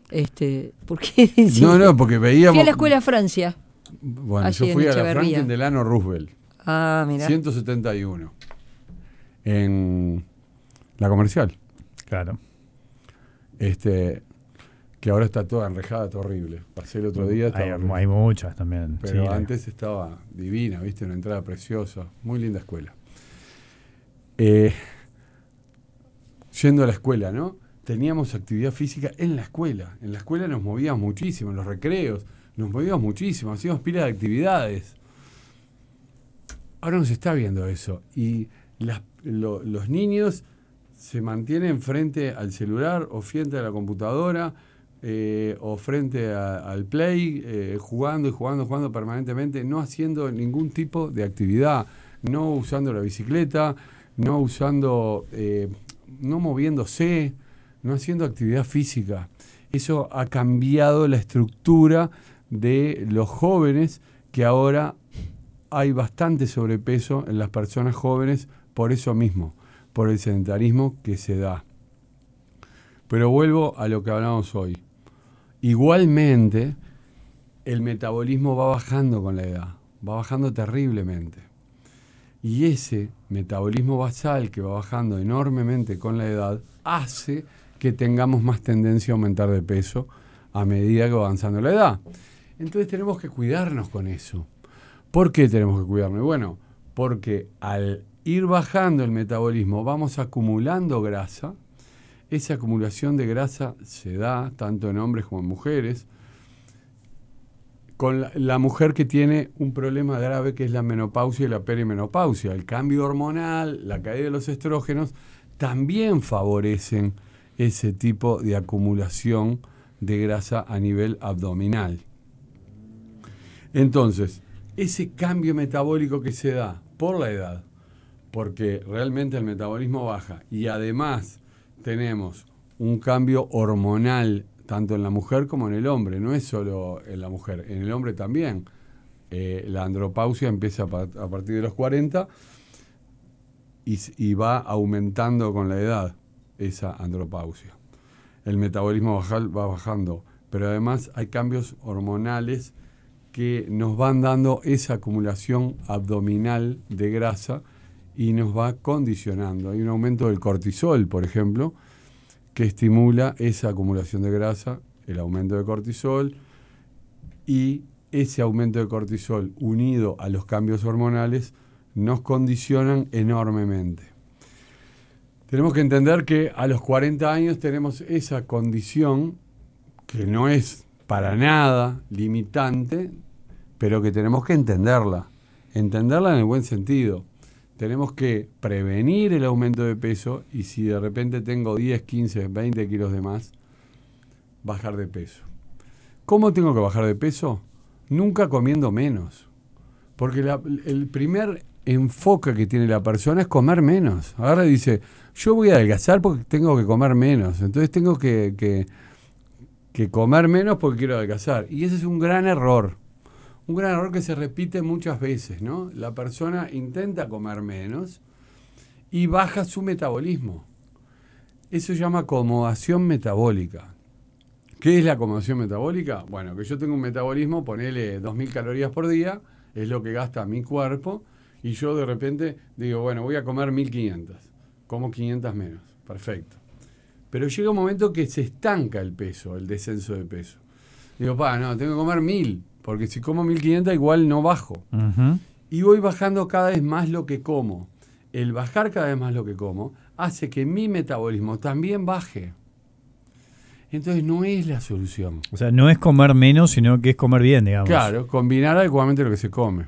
¿Por qué? No, porque veíamos... Fui a la escuela Francia. Bueno, allí yo fui a la Echeverría. Franklin Delano Roosevelt. Ah, mira. 171. En la Comercial. Claro. Que ahora está toda enrejada, todo horrible. Pasé el otro día. Hay muchas también. Pero sí, antes estaba divina, ¿viste? Una entrada preciosa. Muy linda escuela. Yendo a la escuela, ¿no? Teníamos actividad física en la escuela. En la escuela nos movíamos muchísimo, en los recreos. Nos movíamos muchísimo, hacíamos pila de actividades. Ahora no se está viendo eso. Y los niños se mantienen frente al celular o frente a la computadora o frente al play, jugando permanentemente, no haciendo ningún tipo de actividad, no usando la bicicleta, no moviéndose, no haciendo actividad física. Eso ha cambiado la estructura de los jóvenes, que ahora hay bastante sobrepeso en las personas jóvenes por eso mismo, por el sedentarismo que se da. Pero vuelvo a lo que hablamos hoy. Igualmente, el metabolismo va bajando con la edad, va bajando terriblemente. Y ese metabolismo basal que va bajando enormemente con la edad hace que tengamos más tendencia a aumentar de peso a medida que va avanzando la edad. Entonces tenemos que cuidarnos con eso. ¿Por qué tenemos que cuidarnos? Bueno, porque al ir bajando el metabolismo vamos acumulando grasa. Esa acumulación de grasa se da tanto en hombres como en mujeres. Con la mujer que tiene un problema grave que es la menopausia y la perimenopausia. El cambio hormonal, la caída de los estrógenos, también favorecen ese tipo de acumulación de grasa a nivel abdominal. Entonces, ese cambio metabólico que se da por la edad, porque realmente el metabolismo baja y además tenemos un cambio hormonal tanto en la mujer como en el hombre, no es solo en la mujer, en el hombre también. La andropausia empieza a partir de los 40 y va aumentando con la edad esa andropausia. El metabolismo basal va bajando, pero además hay cambios hormonales que nos van dando esa acumulación abdominal de grasa y nos va condicionando. Hay un aumento del cortisol, por ejemplo, que estimula esa acumulación de grasa, el aumento de cortisol, y ese aumento de cortisol unido a los cambios hormonales nos condicionan enormemente. Tenemos que entender que a los 40 años tenemos esa condición que no es para nada limitante, pero que tenemos que entenderla en el buen sentido. Tenemos que prevenir el aumento de peso y si de repente tengo 10, 15, 20 kilos de más, bajar de peso. ¿Cómo tengo que bajar de peso? Nunca comiendo menos. Porque el primer enfoque que tiene la persona es comer menos. Ahora dice, yo voy a adelgazar porque tengo que comer menos. Entonces tengo que comer menos porque quiero adelgazar. Y ese es un gran error. Un gran error que se repite muchas veces, ¿no? La persona intenta comer menos y baja su metabolismo. Eso se llama acomodación metabólica. ¿Qué es la acomodación metabólica? Bueno, que yo tengo un metabolismo, ponele 2.000 calorías por día, es lo que gasta mi cuerpo, y yo de repente digo, bueno, voy a comer 1.500, como 500 menos, perfecto. Pero llega un momento que se estanca el peso, el descenso de peso. Digo, no, tengo que comer 1.000, porque si como 1.500 igual no bajo. Uh-huh. Y voy bajando cada vez más lo que como. El bajar cada vez más lo que como hace que mi metabolismo también baje. Entonces no es la solución. O sea, no es comer menos, sino que es comer bien, digamos. Claro, combinar adecuadamente lo que se come.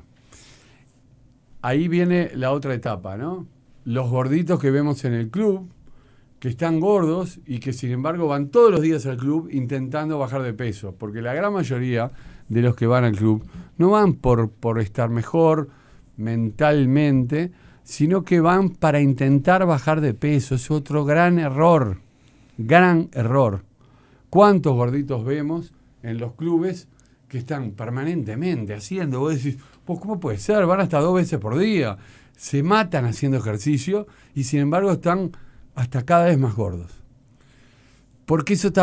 Ahí viene la otra etapa, ¿no? Los gorditos que vemos en el club, que están gordos y que sin embargo van todos los días al club intentando bajar de peso. Porque la gran mayoría de los que van al club no van por estar mejor mentalmente, sino que van para intentar bajar de peso. Es otro gran error. Gran error. ¿Cuántos gorditos vemos en los clubes que están permanentemente haciendo? Vos decís, pues ¿cómo puede ser? Van hasta 2 veces por día. Se matan haciendo ejercicio y sin embargo están hasta cada vez más gordos. Porque eso